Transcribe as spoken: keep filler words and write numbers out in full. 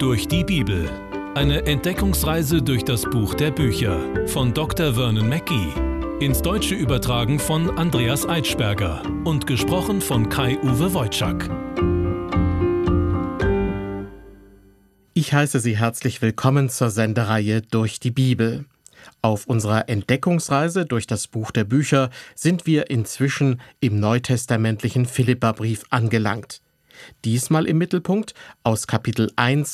Durch die Bibel. Eine Entdeckungsreise durch das Buch der Bücher von Doktor Vernon Mackey. Ins Deutsche übertragen von Andreas Eitschberger und gesprochen von Kai-Uwe Wojczak. Ich heiße Sie herzlich willkommen zur Sendereihe Durch die Bibel. Auf unserer Entdeckungsreise durch das Buch der Bücher sind wir inzwischen im neutestamentlichen Philipperbrief angelangt. Diesmal im Mittelpunkt aus Kapitel eins